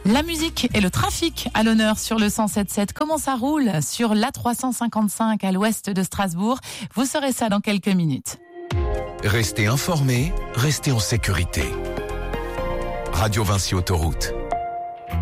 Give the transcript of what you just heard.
La musique et le trafic à l'honneur sur le 107.7. Comment ça roule sur l'A355 à l'ouest de Strasbourg? Vous saurez ça dans quelques minutes. Restez informés, restez en sécurité. Radio Vinci Autoroute.